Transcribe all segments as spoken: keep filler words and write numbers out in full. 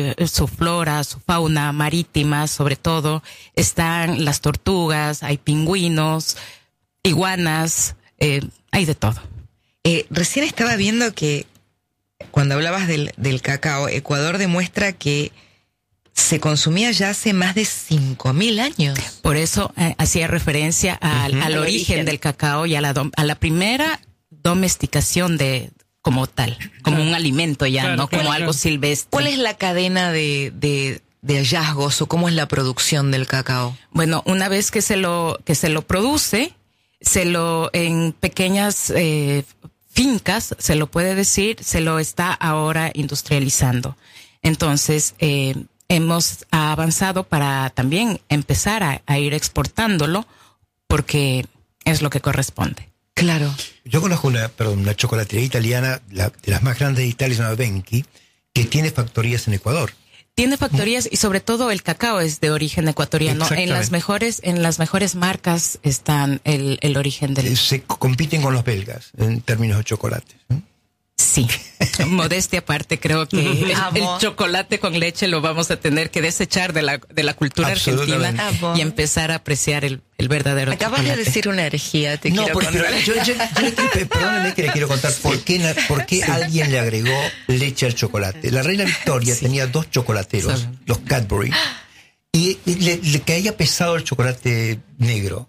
eh, su flora, su fauna marítima, sobre todo. Están las tortugas, hay pingüinos, iguanas, eh, hay de todo. Eh, recién estaba viendo que cuando hablabas del, del cacao, Ecuador demuestra que se consumía ya hace más de cinco mil años. Por eso eh, hacía referencia al, uh-huh. al, al origen, origen del cacao y a la, dom- a la primera domesticación de como tal, como claro. un alimento ya, claro, ¿no? Como claro. algo silvestre. ¿Cuál es la cadena de, de, de hallazgos o cómo es la producción del cacao? Bueno, una vez que se lo, que se lo produce, se lo en pequeñas eh, fincas, se lo puede decir, se lo está ahora industrializando. Entonces, eh, hemos avanzado para también empezar a, a ir exportándolo porque es lo que corresponde. Claro. Yo conozco una, perdón, una chocolatería italiana, la, de las más grandes de Italia, se llama Venchi, que tiene factorías en Ecuador. Tiene factorías y sobre todo el cacao es de origen ecuatoriano. En las mejores, en las mejores marcas están el, el origen del. Se compiten con los belgas en términos de chocolates, ¿no? Sí, modestia aparte, creo que el, el chocolate con leche lo vamos a tener que desechar de la de la cultura argentina y empezar a apreciar el, el verdadero Acabas chocolate. de decir una herejía, te no, quiero porque, contar. Yo, yo, yo, perdónenme que le quiero contar por qué, por qué sí. alguien le agregó leche al chocolate. La reina Victoria sí. tenía dos chocolateros, sí. los Cadbury, y, y le, le caía pesado el chocolate negro.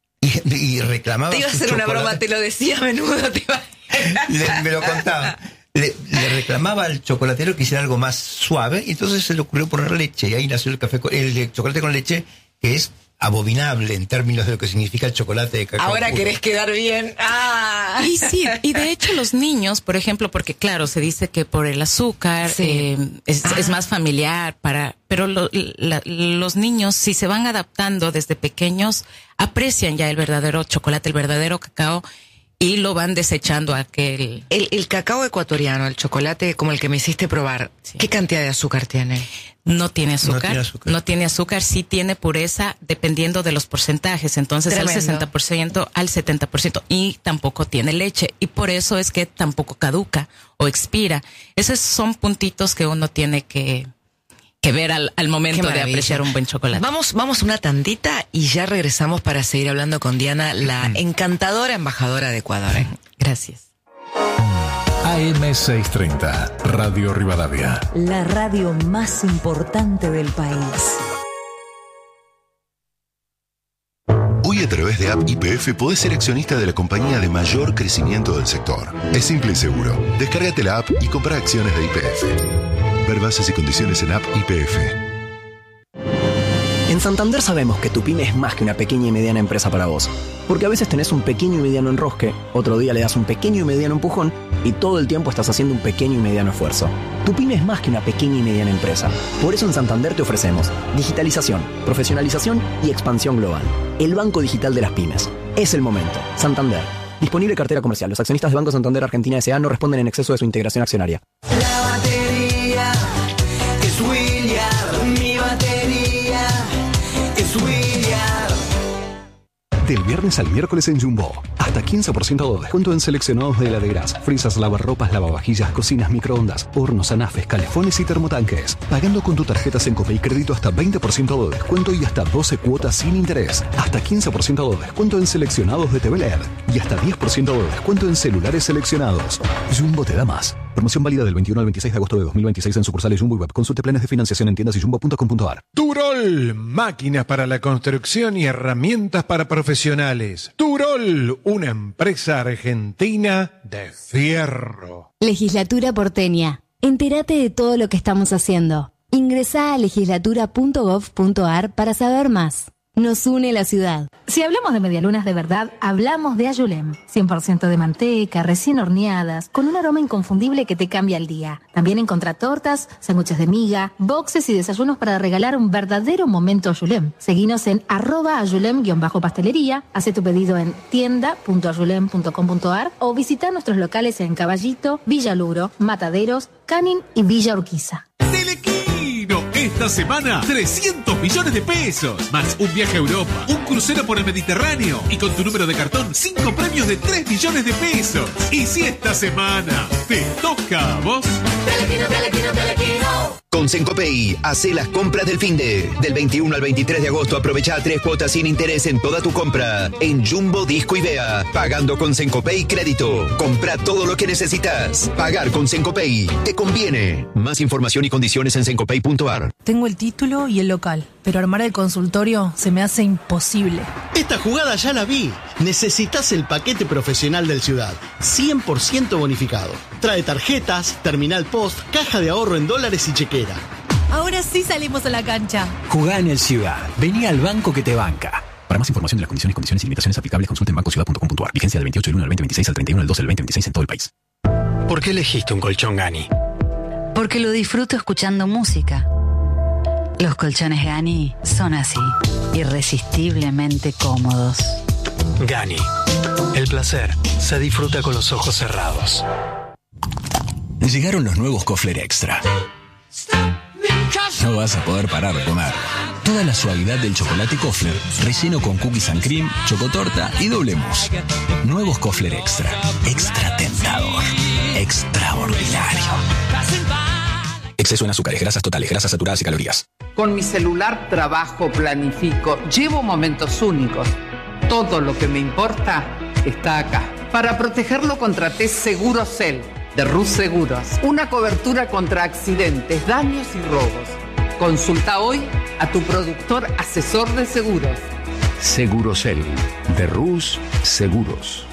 Y, y reclamaba. Te iba a hacer una broma, te lo decía a menudo, te iba Le, me lo contaba. Le, le reclamaba al chocolatero que hiciera algo más suave y entonces se le ocurrió poner leche y ahí nació el café con, el chocolate con leche, que es abominable en términos de lo que significa el chocolate de cacao. Ahora puro. Querés quedar bien. Ah. Y sí, y de hecho los niños, por ejemplo, porque claro, se dice que por el azúcar sí. eh, es, ah. es más familiar para, pero lo, la, los niños si se van adaptando desde pequeños aprecian ya el verdadero chocolate, el verdadero cacao. Y lo van desechando a aquel... El, el cacao ecuatoriano, el chocolate como el que me hiciste probar, sí. ¿qué cantidad de azúcar tiene? No tiene azúcar. No tiene azúcar. No tiene azúcar, sí tiene pureza dependiendo de los porcentajes. Entonces Tremendo. al sesenta por ciento, al setenta por ciento. Y tampoco tiene leche. Y por eso es que tampoco caduca o expira. Esos son puntitos que uno tiene que... que ver al, al momento de apreciar un buen chocolate. Vamos, vamos una tandita y ya regresamos para seguir hablando con Diana, la mm. encantadora embajadora de Ecuador. ¿eh? Gracias. A M seiscientos treinta, Radio Rivadavia. La radio más importante del país. Hoy a través de App Y P F podés ser accionista de la compañía de mayor crecimiento del sector. Es simple y seguro. Descárgate la app y compra acciones de Y P F. Ver bases y condiciones en App Y P F. En Santander sabemos que tu pyme es más que una pequeña y mediana empresa para vos. Porque a veces tenés un pequeño y mediano enrosque, otro día le das un pequeño y mediano empujón y todo el tiempo estás haciendo un pequeño y mediano esfuerzo. Tu pyme es más que una pequeña y mediana empresa. Por eso en Santander te ofrecemos digitalización, profesionalización y expansión global. El banco digital de las pymes. Es el momento. Santander. Disponible cartera comercial. Los accionistas de Banco Santander Argentina S A no responden en exceso de su integración accionaria. La batería es William, mi batería es William. Del viernes al miércoles en Jumbo. Hasta quince por ciento de descuento en seleccionados de heladeras, frisas, lavarropas, lavavajillas, cocinas, microondas, hornos, anafes, calefones y termotanques. Pagando con tu tarjeta Sencope y crédito hasta veinte por ciento de descuento y hasta doce cuotas sin interés. Hasta quince por ciento de descuento en seleccionados de T V L E D. Y hasta diez por ciento de descuento en celulares seleccionados. Jumbo te da más. Promoción válida del veintiuno al veintiséis de agosto de dos mil veintiséis en sucursales Jumbo y Web. Consulte planes de financiación en tiendas y jumbo punto com punto a r. Turol, máquinas para la construcción y herramientas para profesionales. Turol, una empresa argentina de fierro. Legislatura porteña. Entérate de todo lo que estamos haciendo. Ingresá a legislatura punto gov punto a r para saber más. Nos une la ciudad. Si hablamos de medialunas de verdad, hablamos de Ayulem. cien por ciento de manteca, recién horneadas, con un aroma inconfundible que te cambia el día. También encontrá tortas, sándwiches de miga, boxes y desayunos para regalar un verdadero momento Ayulem. Seguinos en arroba ayulem-pastelería, hace tu pedido en tienda punto ayulem punto com punto a r o visita nuestros locales en Caballito, Villa Luro, Mataderos, Canin y Villa Urquiza. Esta semana, trescientos millones de pesos, más un viaje a Europa, un crucero por el Mediterráneo y con tu número de cartón, cinco premios de tres millones de pesos. Y si esta semana te toca a vos... Telequino, Telequino, Telequino. Con Sencopay, hace las compras del finde. Del veintiuno al veintitrés de agosto, aprovecha tres cuotas sin interés en toda tu compra. En Jumbo, Disco y Bea. Pagando con Sencopay Crédito. Compra todo lo que necesitas. Pagar con Sencopay. Te conviene. Más información y condiciones en sencopay punto a r. Tengo el título y el local, pero armar el consultorio se me hace imposible. Esta jugada ya la vi. Necesitas el paquete profesional del Ciudad. cien por ciento bonificado. Trae tarjetas, terminal post, caja de ahorro en dólares y chequera. Ahora sí salimos a la cancha. Jugá en el Ciudad. Vení al banco que te banca. Para más información de las condiciones, condiciones y limitaciones aplicables, consulte en banco ciudad punto com punto a r. Vigencia del veintiocho del uno al veinte veintiséis al treinta y uno del doce del veinte veintiséis en todo el país. ¿Por qué elegiste un colchón Gani? Porque lo disfruto escuchando música. Los colchones Gani son así, irresistiblemente cómodos. Gani. El placer se disfruta con los ojos cerrados. Llegaron los nuevos Kofler Extra. No vas a poder parar de comer. Toda la suavidad del chocolate Kofler, relleno con cookies and cream, chocotorta y doble mousse. Nuevos Kofler Extra. Extra tentador. Extraordinario. Exceso en azúcares, grasas totales, grasas saturadas y calorías. Con mi celular trabajo, planifico, llevo momentos únicos. Todo lo que me importa está acá. Para protegerlo contraté Segurocel de Rus Seguros. Una cobertura contra accidentes, daños y robos. Consulta hoy a tu productor asesor de seguros. Segurocel de Rus Seguros.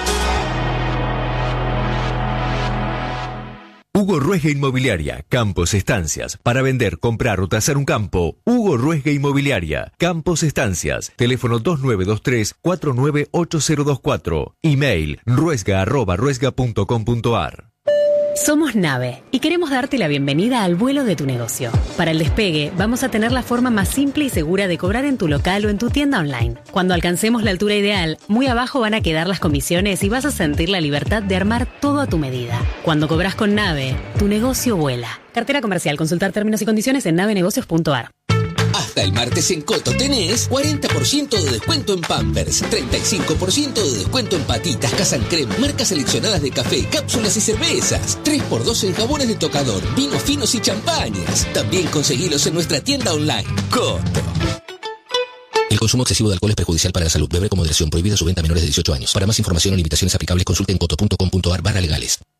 Hugo Ruesga Inmobiliaria, Campos Estancias. Para vender, comprar o tasar un campo, Hugo Ruesga Inmobiliaria, Campos Estancias. Teléfono dos nueve dos tres, cuatro nueve ocho cero dos cuatro. Email ruesga arroba ruesga punto com punto a r. Somos Nave y queremos darte la bienvenida al vuelo de tu negocio. Para el despegue, vamos a tener la forma más simple y segura de cobrar en tu local o en tu tienda online. Cuando alcancemos la altura ideal, muy abajo van a quedar las comisiones y vas a sentir la libertad de armar todo a tu medida. Cuando cobras con Nave, tu negocio vuela. Cartera comercial. Consultar términos y condiciones en nave negocios punto a r. Hasta el martes en Coto tenés cuarenta por ciento de descuento en Pampers, treinta y cinco por ciento de descuento en patitas, Casan Creme, marcas seleccionadas de café, cápsulas y cervezas, tres por dos en jabones de tocador, vinos finos y champañas. También conseguilos en nuestra tienda online. Coto. El consumo excesivo de alcohol es perjudicial para la salud. Beber con moderación. Prohibida su venta a menores de dieciocho años. Para más información o limitaciones aplicables, consulte en coto punto com punto a r barra legales.